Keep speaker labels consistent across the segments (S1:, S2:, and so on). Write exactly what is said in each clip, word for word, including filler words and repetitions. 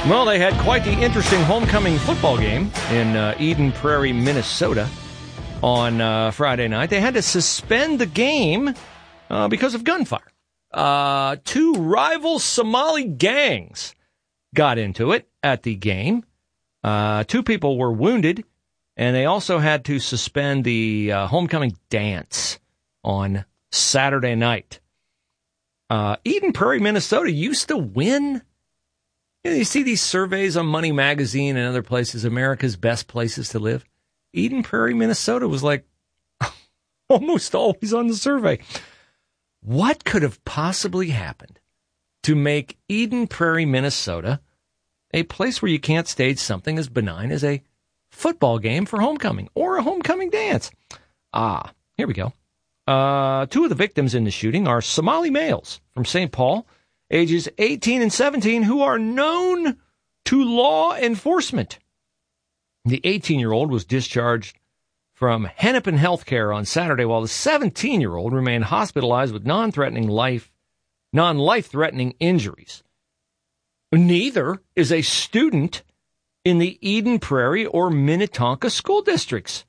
S1: Well, they had quite the interesting homecoming football game in uh, Eden Prairie, Minnesota on uh, Friday night. They had to suspend the game uh, because of gunfire. Uh, two rival Somali gangs got into it at the game. Uh, two people were wounded, and they also had to suspend the uh, homecoming dance on Saturday night. Uh, Eden Prairie, Minnesota used to win. You know, you see these surveys on Money Magazine and other places, America's best places to live. Eden Prairie, Minnesota was like almost always on the survey. What could have possibly happened to make Eden Prairie, Minnesota a place where you can't stage something as benign as a football game for homecoming or a homecoming dance? Ah, here we go. Uh, two of the victims in the shooting are Somali males from Saint Paul, ages eighteen and seventeen, who are known to law enforcement. The eighteen-year-old was discharged from Hennepin Healthcare on Saturday, while the seventeen-year-old remained hospitalized with non-threatening life, non-life-threatening injuries. Neither is a student in the Eden Prairie or Minnetonka school districts.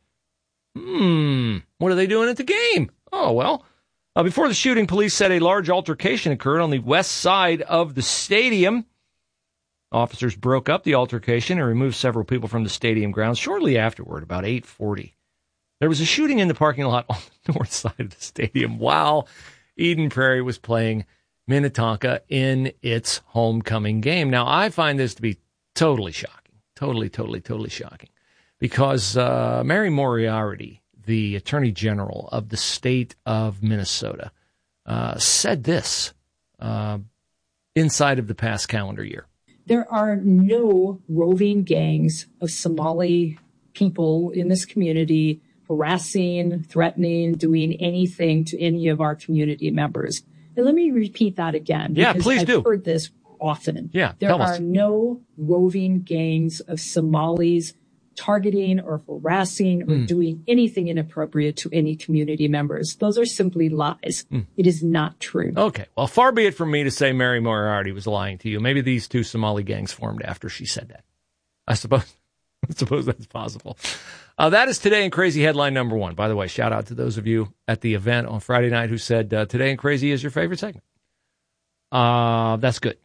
S1: Hmm, what are they doing at the game? Oh, well. Uh, before the shooting, police said a large altercation occurred on the west side of the stadium. Officers broke up the altercation and removed several people from the stadium grounds. Shortly afterward, about eight forty, there was a shooting in the parking lot on the north side of the stadium while Eden Prairie was playing Minnetonka in its homecoming game. Now, I find this to be totally shocking, totally, totally, totally shocking, because uh, Mary Moriarty, the Attorney General of the state of Minnesota, uh, said this uh, inside of the past calendar year.
S2: There are no roving gangs of Somali people in this community harassing, threatening, doing anything to any of our community members. And let me repeat that again.
S1: Yeah, please
S2: I've
S1: do.
S2: heard this often.
S1: Yeah,
S2: there
S1: tell
S2: are
S1: us.
S2: no roving gangs of Somalis targeting or harassing or
S1: mm.
S2: doing anything inappropriate to any community members. Those are simply lies. Mm. It is not true.
S1: Okay. Well, far be it from me to say Mary Moriarty was lying to you. Maybe these two Somali gangs formed after she said that. I suppose, I suppose that's possible. Uh, that is Today in Crazy headline number one. By the way, shout out to those of you at the event on Friday night who said uh, Today in Crazy is your favorite segment. Uh, that's good.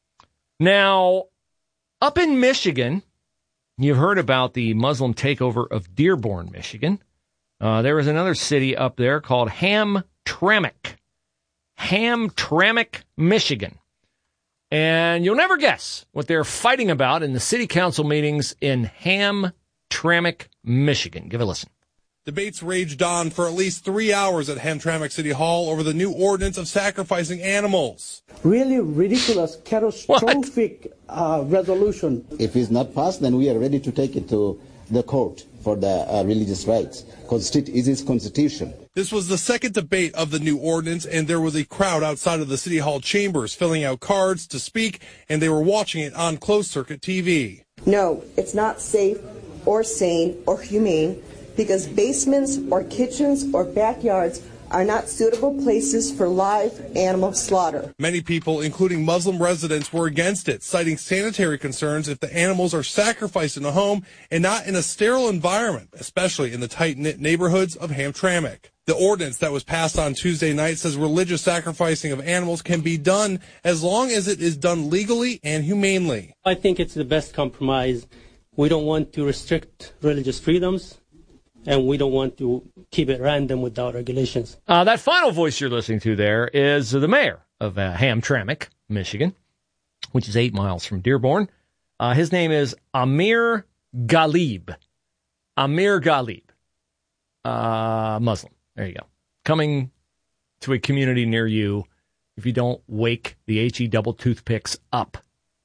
S1: Now, up in Michigan, you've heard about the Muslim takeover of Dearborn, Michigan. Uh, there was another city up there called Hamtramck. Hamtramck, Michigan. And you'll never guess what they're fighting about in the city council meetings in Hamtramck, Michigan. Give a listen.
S3: Debates raged on for at least three hours at Hamtramck City Hall over the new ordinance of sacrificing animals.
S4: Really ridiculous, catastrophic uh, resolution.
S5: If it's not passed, then we are ready to take it to the court for the uh, religious rights, because it is its constitution.
S3: This was the second debate of the new ordinance, and there was a crowd outside of the City Hall chambers filling out cards to speak, and they were watching it on closed-circuit T V.
S6: No, it's not safe or sane or humane, because basements or kitchens or backyards are not suitable places for live animal slaughter.
S3: Many people, including Muslim residents, were against it, citing sanitary concerns if the animals are sacrificed in a home and not in a sterile environment, especially in the tight-knit neighborhoods of Hamtramck. The ordinance that was passed on Tuesday night says religious sacrificing of animals can be done as long as it is done legally and humanely.
S7: I think it's the best compromise. We don't want to restrict religious freedoms, and we don't want to keep it random without regulations.
S1: Uh, that final voice you're listening to there is the mayor of uh, Hamtramck, Michigan, which is eight miles from Dearborn. Uh, his name is Amir Ghalib. Amir Ghalib, uh, Muslim. There you go. Coming to a community near you if you don't wake the H E double toothpicks up.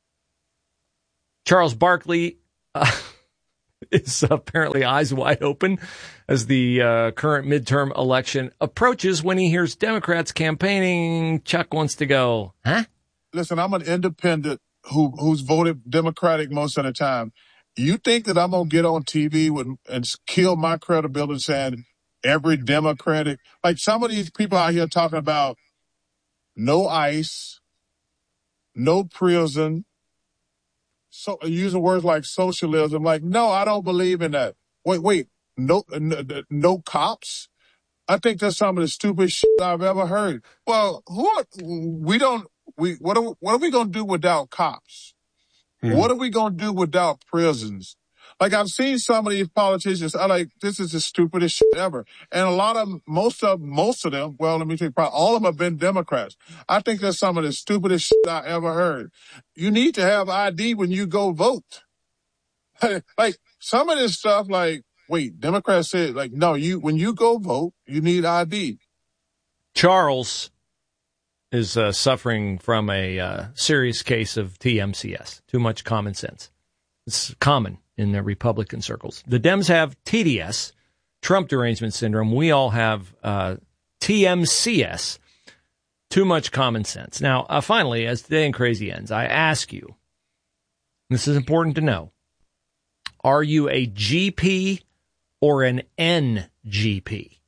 S1: Charles Barkley uh, is apparently eyes wide open as the uh, current midterm election approaches when he hears Democrats campaigning. Chuck wants to go, huh?
S8: Listen, I'm an independent who who's voted Democratic most of the time. You think that I'm going to get on T V with, and kill my credibility saying every Democratic, like some of these people out here talking about no ICE, no prison, so using words like socialism. Like, no, I don't believe in that. Wait, wait, no, no, no cops? I think that's some of the stupidest shit I've ever heard. Well, who are, we don't, we, what are, what are we going to do without cops? Mm. What are we going to do without prisons? Like, I've seen some of these politicians, I like, this is the stupidest shit ever. And a lot of them, most of, most of them, well, let me tell you, probably all of them have been Democrats. I think that's some of the stupidest shit I ever heard. You need to have I D when you go vote. Like, some of this stuff, like, wait, Democrats said, like, no, you when you go vote, you need I D.
S1: Charles is uh, suffering from a uh, serious case of T M C S, too much common sense. It's common in the Republican circles. The Dems have T D S, Trump derangement syndrome. We all have uh, T M C S, too much common sense. Now, uh, finally, as Today in Crazy ends, I ask you, this is important to know, are you a G P or an N G P?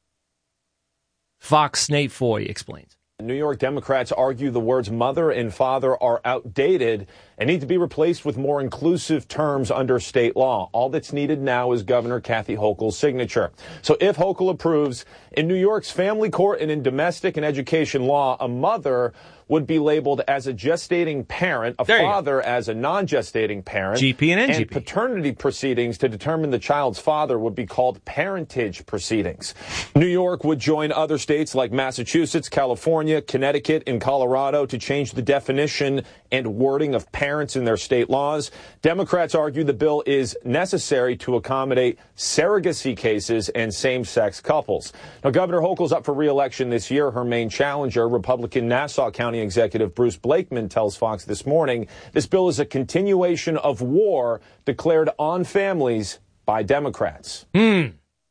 S1: Fox Nate Foy explains.
S9: New York Democrats argue the words mother and father are outdated and need to be replaced with more inclusive terms under state law. All that's needed now is Governor Kathy Hochul's signature. So if Hochul approves, in New York's family court and in domestic and education law, a mother would be labeled as a gestating parent, a father as a non-gestating parent.
S1: G P and N G P.
S9: And paternity proceedings to determine the child's father would be called parentage proceedings. New York would join other states like Massachusetts, California, Connecticut, and Colorado to change the definition and wording of parents in their state laws. Democrats argue the bill is necessary to accommodate surrogacy cases and same-sex couples. Now, Governor Hochul's up for re-election this year. Her main challenger, Republican Nassau County Executive Bruce Blakeman, tells Fox this morning this bill is a continuation of war declared on families by Democrats.
S1: Hmm.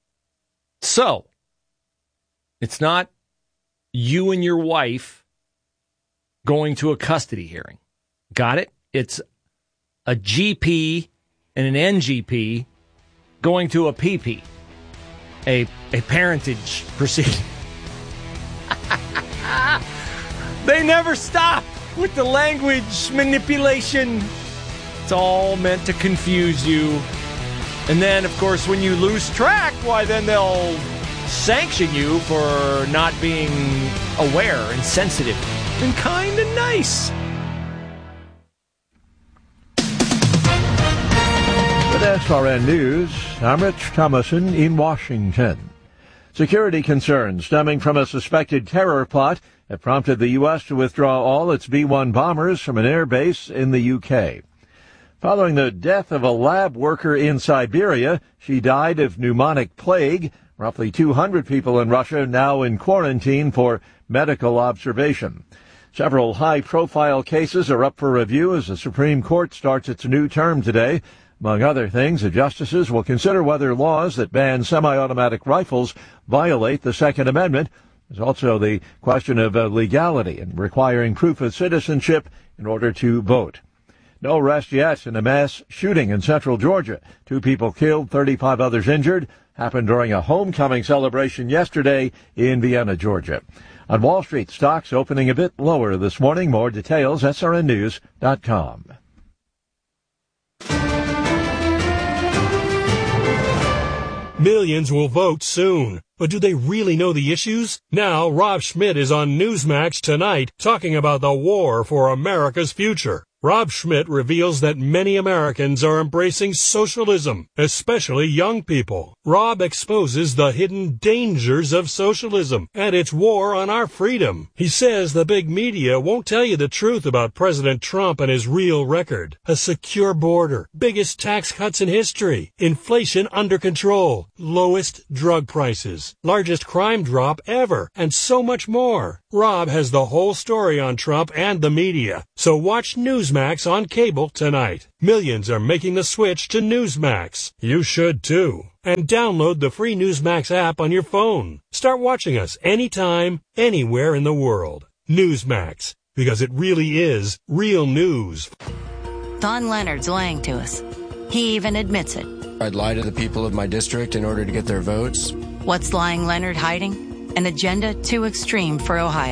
S1: So, it's not you and your wife going to a custody hearing. Got it? It's a G P and an N G P going to a P P, a, a parentage proceeding. They never stop with the language manipulation. It's all meant to confuse you. And then, of course, when you lose track, why, then they'll sanction you for not being aware and sensitive and kind and nice.
S10: With S R N News, I'm Rich Thomason in Washington. Security concerns stemming from a suspected terror plot have prompted the U S to withdraw all its B one bombers from an air base in the U K. Following the death of a lab worker in Siberia, she died of pneumonic plague. Roughly two hundred people in Russia now in quarantine for medical observation. Several high-profile cases are up for review as the Supreme Court starts its new term today. Among other things, the justices will consider whether laws that ban semi-automatic rifles violate the Second Amendment. There's also the question of uh, legality and requiring proof of citizenship in order to vote. No arrest yet in a mass shooting in central Georgia. Two people killed, thirty-five others injured. Happened during a homecoming celebration yesterday in Vienna, Georgia. On Wall Street, stocks opening a bit lower this morning. More details, S R N news dot com.
S11: Millions will vote soon. But do they really know the issues? Now, Rob Schmidt is on Newsmax tonight talking about the war for America's future. Rob Schmidt reveals that many Americans are embracing socialism, especially young people. Rob exposes the hidden dangers of socialism and its war on our freedom. He says the big media won't tell you the truth about President Trump and his real record. A secure border, biggest tax cuts in history, inflation under control, lowest drug prices, largest crime drop ever, and so much more. Rob has the whole story on Trump and the media, so watch Newsmax on cable tonight. Millions are making the switch to Newsmax. You should too. And download the free Newsmax app on your phone. Start watching us anytime, anywhere in the world. Newsmax, because it really is real news.
S12: Don Leonard's lying to us. He even admits it.
S13: I'd lie to the people of my district in order to get their votes.
S12: What's lying Leonard hiding? An agenda too extreme for Ohio.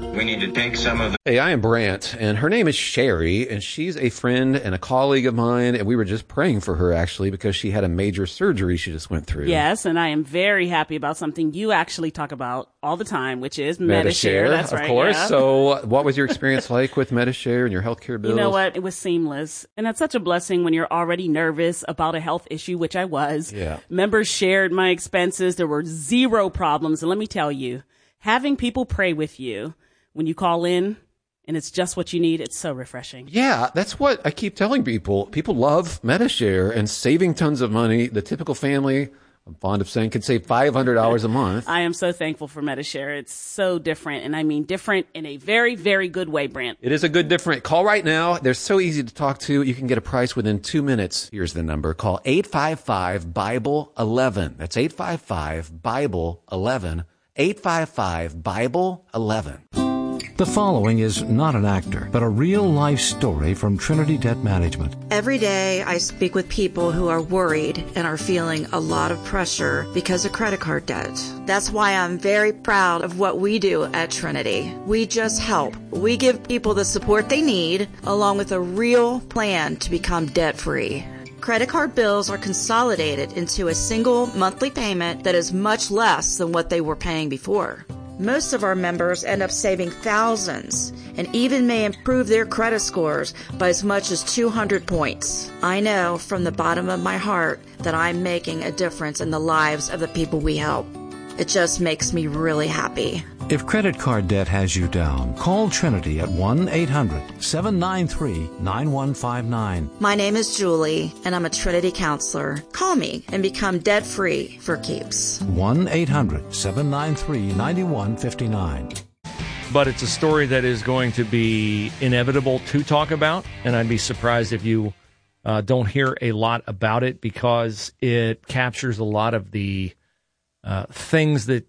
S14: We need to take some of the...
S15: Hey, I am Brant, and her name is Sherry, and she's a friend and a colleague of mine, and we were just praying for her, actually, because she had a major surgery she just went through.
S16: Yes, and I am very happy about something you actually talk about all the time, which is Medi-Share. That's right.
S15: Of course.
S16: Yeah.
S15: So what was your experience like with Medi-Share and your healthcare bills?
S16: You know what? It was seamless. And that's such a blessing when you're already nervous about a health issue, which I was.
S15: Yeah.
S16: Members shared my expenses. There were zero problems. And let me tell you, having people pray with you when you call in and it's just what you need, it's so refreshing.
S15: Yeah, that's what I keep telling people. People love Medi-Share and saving tons of money. The typical family, I'm fond of saying, can save five hundred dollars a month.
S16: I am so thankful for Medi-Share. It's so different, and I mean different in a very, very good way, Brant.
S15: It is a good different. Call right now. They're so easy to talk to. You can get a price within two minutes. Here's the number. Call eight five five, Bible eleven. That's eight five five, Bible eleven. eight five five, Bible eleven.
S17: The following is not an actor, but a real-life story from Trinity Debt Management.
S18: Every day I speak with people who are worried and are feeling a lot of pressure because of credit card debt. That's why I'm very proud of what we do at Trinity. We just help. We give people the support they need, along with a real plan to become debt-free. Credit card bills are consolidated into a single monthly payment that is much less than what they were paying before. Most of our members end up saving thousands and even may improve their credit scores by as much as two hundred points. I know from the bottom of my heart that I'm making a difference in the lives of the people we help. It just makes me really happy.
S17: If credit card debt has you down, call Trinity at one eight hundred, seven nine three, nine one five nine.
S18: My name is Julie, and I'm a Trinity counselor. Call me and become debt-free for keeps.
S17: one eight hundred, seven nine three, nine one five nine.
S1: But it's a story that is going to be inevitable to talk about, and I'd be surprised if you uh, don't hear a lot about it because it captures a lot of the uh, things that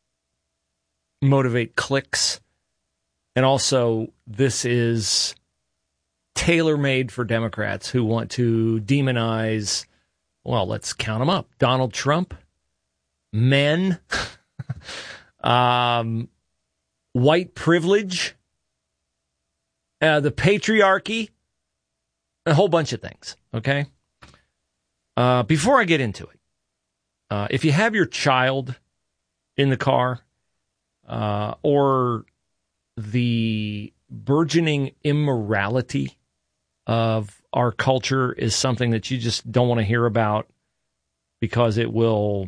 S1: motivate clicks. And also, this is tailor-made for Democrats who want to demonize, well, let's count them up. Donald Trump, men, um, white privilege, uh, the patriarchy, a whole bunch of things, okay? Uh, before I get into it, uh, if you have your child in the car, Uh, or the burgeoning immorality of our culture is something that you just don't want to hear about because it will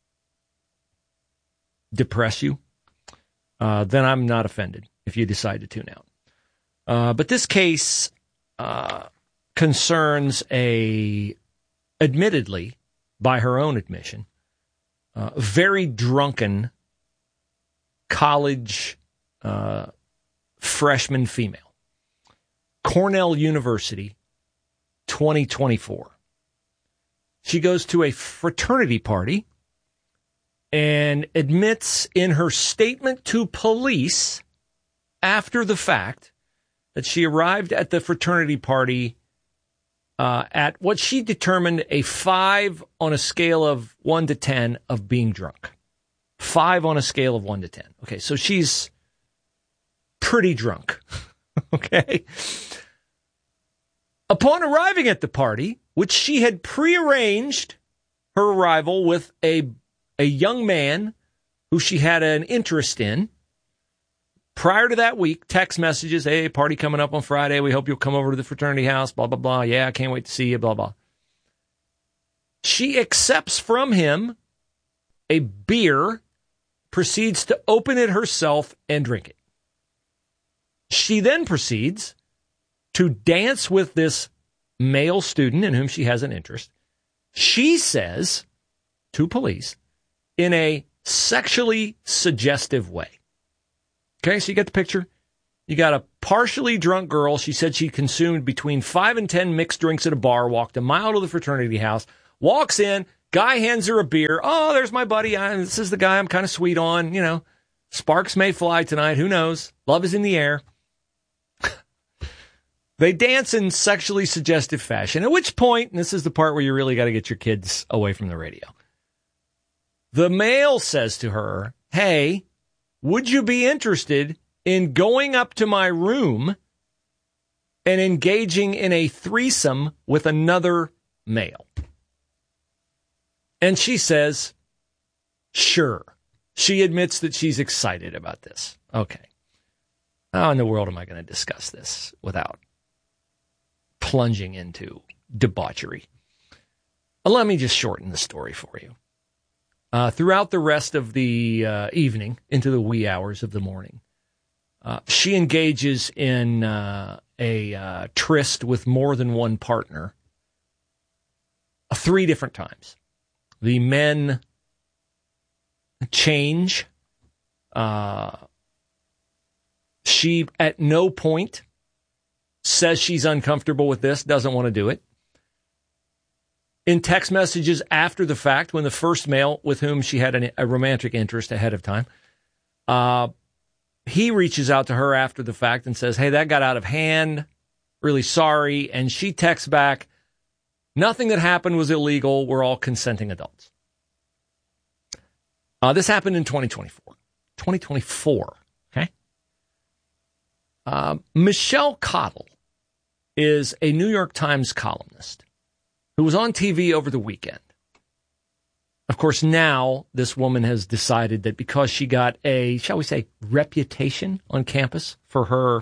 S1: depress you, uh, then I'm not offended if you decide to tune out. Uh, but this case uh, concerns a, admittedly, by her own admission, uh, very drunken college uh, freshman female. Cornell University, twenty twenty-four. She goes to a fraternity party and admits in her statement to police after the fact that she arrived at the fraternity party uh, at what she determined a five on a scale of one to ten of being drunk. Five on a scale of one to ten. Okay, so she's pretty drunk. Okay. Upon arriving at the party, which she had prearranged her arrival with a a young man who she had an interest in. Prior to that week, text messages, hey, party coming up on Friday. We hope you'll come over to the fraternity house, blah, blah, blah. Yeah, I can't wait to see you, blah, blah. She accepts from him a beer, proceeds to open it herself and drink it. She then proceeds to dance with this male student in whom she has an interest. She says to police in a sexually suggestive way. Okay, so you get the picture. You got a partially drunk girl. She said she consumed between five and ten mixed drinks at a bar, walked a mile to the fraternity house, walks in, guy hands her a beer. Oh, there's my buddy. I, this is the guy I'm kind of sweet on. You know, sparks may fly tonight. Who knows? Love is in the air. They dance in sexually suggestive fashion, at which point, and this is the part where you really got to get your kids away from the radio, the male says to her, hey, would you be interested in going up to my room and engaging in a threesome with another male. And she says, sure. She admits that she's excited about this. Okay. How in the world am I going to discuss this without plunging into debauchery? Let me just shorten the story for you. Uh, throughout the rest of the uh, evening, into the wee hours of the morning, uh, she engages in uh, a uh, tryst with more than one partner uh, three different times. The men change. Uh, she, at no point, says she's uncomfortable with this, doesn't want to do it. In text messages after the fact, when the first male with whom she had an, a romantic interest ahead of time, uh, he reaches out to her after the fact and says, hey, that got out of hand, really sorry. And she texts back, nothing that happened was illegal. We're all consenting adults. Uh, this happened in twenty twenty-four. twenty twenty-four, okay? Uh, Michelle Cottle is a New York Times columnist who was on T V over the weekend. Of course, now this woman has decided that because she got a, shall we say, reputation on campus for her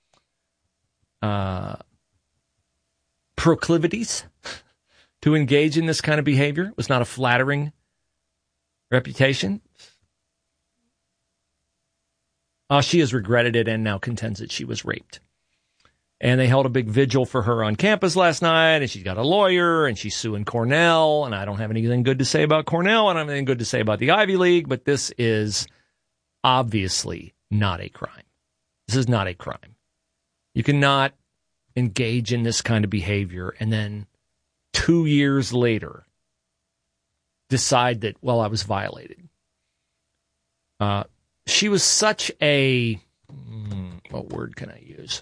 S1: uh, proclivities to engage in this kind of behavior, it was not a flattering reputation. Uh, she has regretted it and now contends that she was raped. And they held a big vigil for her on campus last night, and she's got a lawyer, and she's suing Cornell, and I don't have anything good to say about Cornell, and I don't have anything good to say about the Ivy League, but this is obviously not a crime. This is not a crime. You cannot engage in this kind of behavior and then two years later decide that, well, I was violated. Uh, she was such a, what word can I use?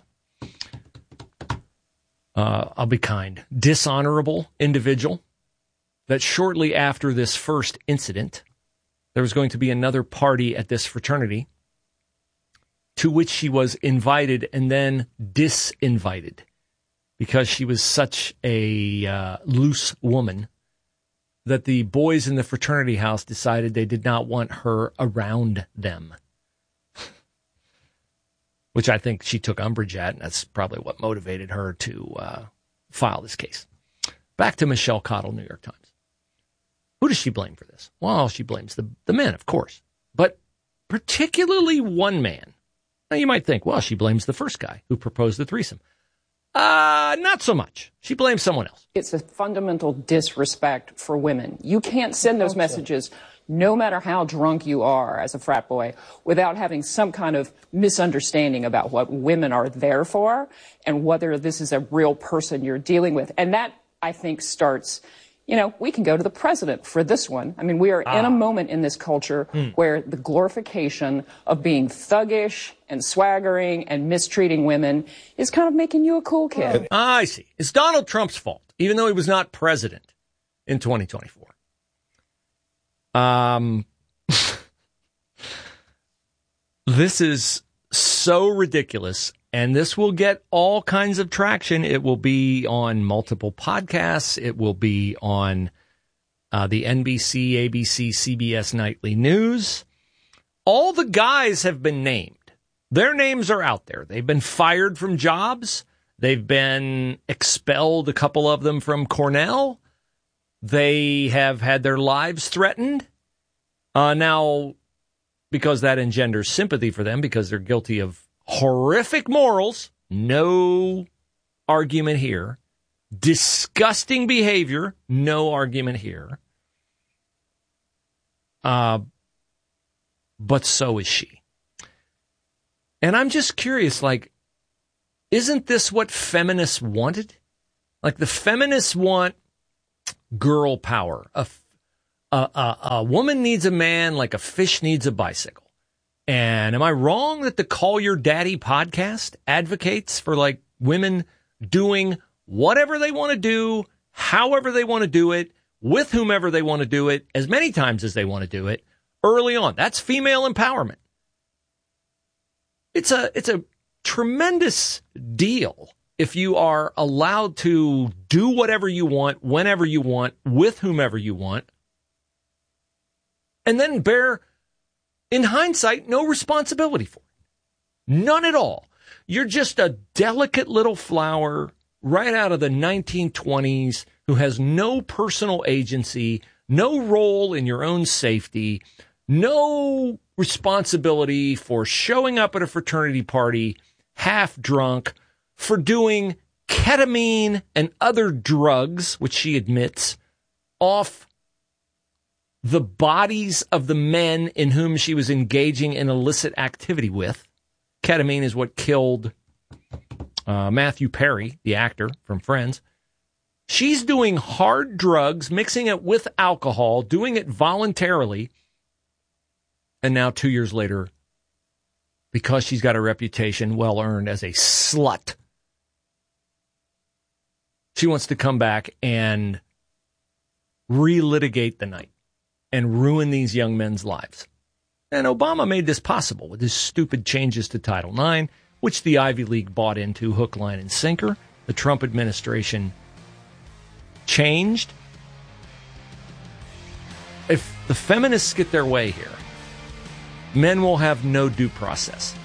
S1: Uh, I'll be kind, dishonorable individual, that shortly after this first incident, there was going to be another party at this fraternity to which she was invited and then disinvited because she was such a uh, loose woman that the boys in the fraternity house decided they did not want her around them. Which I think she took umbrage at, and that's probably what motivated her to uh, file this case. Back to Michelle Cottle, New York Times. Who does she blame for this? Well, she blames the, the men, of course, but particularly one man. Now, you might think, well, she blames the first guy who proposed the threesome. Uh, not so much. She blames someone else.
S14: It's a fundamental disrespect for women. You can't send those messages no matter how drunk you are as a frat boy, without having some kind of misunderstanding about what women are there for and whether this is a real person you're dealing with. And that, I think, starts, you know, we can go to the president for this one. I mean, we are ah. in a moment in this culture hmm. where the glorification of being thuggish and swaggering and mistreating women is kind of making you a cool kid.
S1: Ah, I see. It's Donald Trump's fault, even though he was not president in twenty twenty-four. Um, this is so ridiculous, and this will get all kinds of traction. It will be on multiple podcasts. It will be on uh, the N B C, A B C, C B S Nightly News. All the guys have been named. Their names are out there. They've been fired from jobs. They've been expelled, a couple of them, from Cornell. They have had their lives threatened. Uh, now, because that engenders sympathy for them, because they're guilty of horrific morals, no argument here. Disgusting behavior, no argument here. Uh, but so is she. And I'm just curious, like, isn't this what feminists wanted? Like, the feminists want girl power. A, a, a, a woman needs a man like a fish needs a bicycle. And am I wrong that the Call Your Daddy podcast advocates for, like, women doing whatever they want to do, however they want to do it, with whomever they want to do it, as many times as they want to do it, early on? That's female empowerment. It's a it's a tremendous deal if you are allowed to do whatever you want, whenever you want, with whomever you want, and then bear, in hindsight, no responsibility for it. None at all. You're just a delicate little flower right out of the nineteen twenties who has no personal agency, no role in your own safety, no responsibility for showing up at a fraternity party half drunk, for doing ketamine and other drugs, which she admits, off the bodies of the men in whom she was engaging in illicit activity with. Ketamine is what killed uh, Matthew Perry, the actor from Friends. She's doing hard drugs, mixing it with alcohol, doing it voluntarily. And now two years later, because she's got a reputation well earned as a slut, she wants to come back and relitigate the night and ruin these young men's lives. And Obama made this possible with his stupid changes to Title nine, which the Ivy League bought into hook, line, and sinker. The Trump administration changed. If the feminists get their way here, men will have no due process.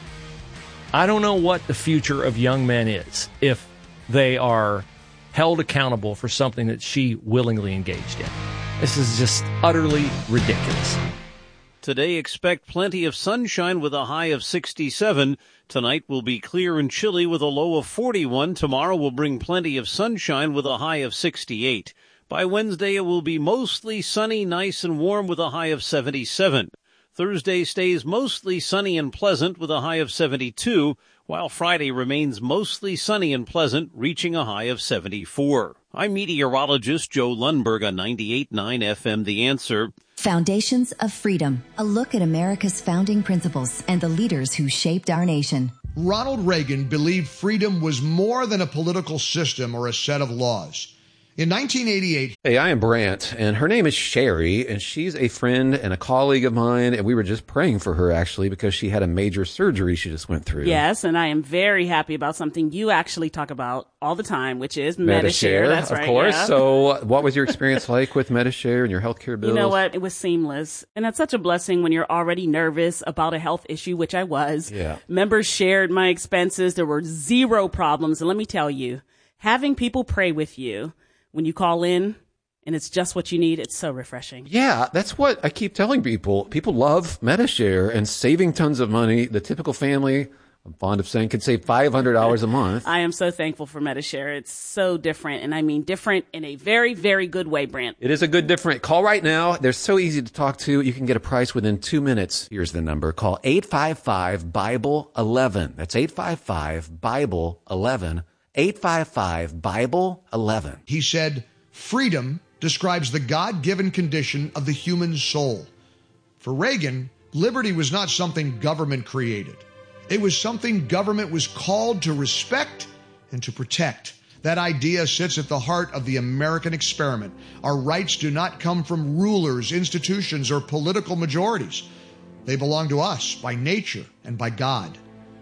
S1: I don't know what the future of young men is if they are held accountable for something that she willingly engaged in. This is just utterly ridiculous.
S19: Today, expect plenty of sunshine with a high of sixty-seven. Tonight will be clear and chilly with a low of forty-one. Tomorrow will bring plenty of sunshine with a high of sixty-eight. By Wednesday, it will be mostly sunny, nice and warm with a high of seventy-seven. Thursday stays mostly sunny and pleasant with a high of seventy-two, while Friday remains mostly sunny and pleasant, reaching a high of seventy-four. I'm meteorologist Joe Lundberg on ninety-eight point nine F M The Answer.
S20: Foundations of Freedom, a look at America's founding principles and the leaders who shaped our nation.
S21: Ronald Reagan believed freedom was more than a political system or a set of laws. In nineteen eighty-eight...
S15: Hey, I am Brant, and her name is Sherry, and she's a friend and a colleague of mine, and we were just praying for her, actually, because she had a major surgery she just went through.
S16: Yes, and I am very happy about something you actually talk about all the time, which is Medi-Share.
S15: Medi-Share,
S16: That's
S15: of
S16: right,
S15: course.
S16: yeah.
S15: So what was your experience like with Medi-Share and your healthcare bills?
S16: You know what? It was seamless. And that's such a blessing when you're already nervous about a health issue, which I was.
S15: Yeah.
S16: Members shared my expenses. There were zero problems. And let me tell you, having people pray with you when you call in and it's just what you need, it's so refreshing.
S15: Yeah, that's what I keep telling people. People love Medi-Share and saving tons of money. The typical family, I'm fond of saying, can save five hundred dollars a month.
S16: I am so thankful for Medi-Share. It's so different, and I mean different in a very, very good way, Brant.
S15: It is a good different. Call right now. They're so easy to talk to. You can get a price within two minutes. Here's the number. Call eight five five, Bible eleven. That's eight five five, Bible eleven. eight five five, Bible eleven.
S21: He said, freedom describes the God-given condition of the human soul. For Reagan, liberty was not something government created. It was something government was called to respect and to protect. That idea sits at the heart of the American experiment. Our rights do not come from rulers, institutions, or political majorities. They belong to us by nature and by God.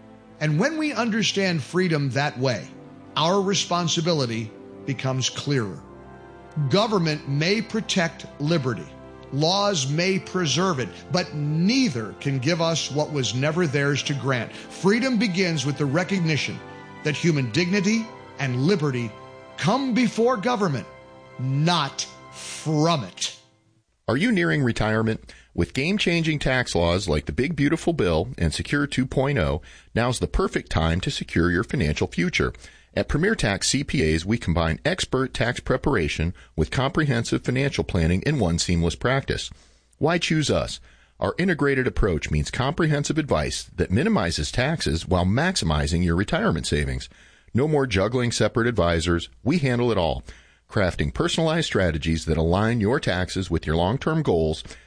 S21: And when we understand freedom that way, our responsibility becomes clearer. Government may protect liberty. Laws may preserve it, but neither can give us what was never theirs to grant. Freedom begins with the recognition that human dignity and liberty come before government, not from it.
S22: Are you nearing retirement? With game-changing tax laws like the Big Beautiful Bill and Secure two point oh, now's the perfect time to secure your financial future. At Premier Tax C P As, we combine expert tax preparation with comprehensive financial planning in one seamless practice. Why choose us? Our integrated approach means comprehensive advice that minimizes taxes while maximizing your retirement savings. No more juggling separate advisors. We handle it all, crafting personalized strategies that align your taxes with your long-term goals